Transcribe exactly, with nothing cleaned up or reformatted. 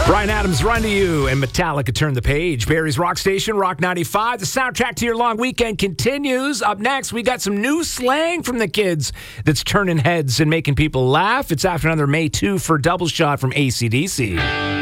Bryan Adams, Run to You, and Metallica Turn the Page. Barrie's Rock Station, Rock ninety-five. The soundtrack to your long weekend continues. Up next, we got some new slang from the kids that's turning heads and making people laugh. It's after another May two for Double Shot from A C D C.